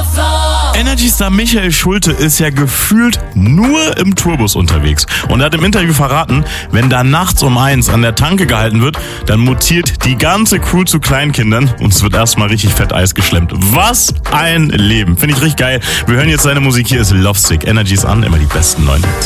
Energy-Star Michael Schulte ist ja gefühlt nur im Tourbus unterwegs. Und er hat im Interview verraten, wenn da nachts um 1 an der Tanke gehalten wird, dann mutiert die ganze Crew zu Kleinkindern und es wird erstmal richtig fett Eis geschlemmt. Was ein Leben. Finde ich richtig geil. Wir hören jetzt seine Musik. Hier ist Lovesick. Energy ist an, immer die besten neuen Hits.